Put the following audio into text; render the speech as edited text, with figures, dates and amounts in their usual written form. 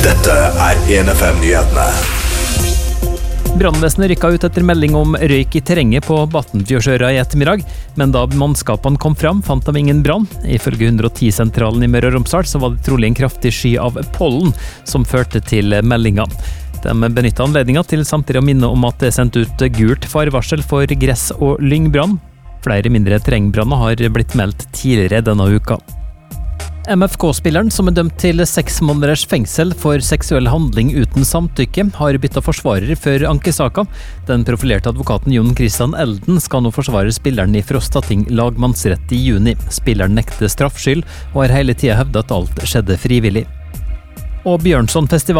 Dette 1FM-nyhetene. Brannvesenet rykket ut etter melding om røyk i terrenget på Battenfjordsøra i ettermiddag, men da mannskapene kom fram, fant de ingen brann. Ifølge 110-sentralen i Møre og Romsdal så var det trolig en kraftig sky av pollen som førte til meldinga. De benyttet anledningen til samtidig å minne om at det er sendt ut gult farevarsel for gress- og lyngbrann. Flere mindre terrengbranner har blitt meldt tidligere denne uka. MFK-spilleren, som er dømt til 6 måneders fengsel for seksuell handling uten samtykke, har byttet forsvarer før ankesaka. Den profilerte advokaten Jon Christian Elden skal nå forsvare spilleren i Frostating lagmannsrett i juni. Spilleren nekter straffskyld og har hele tiden hevdet at alt skjedde frivillig. Og Bjørnsonfestivalen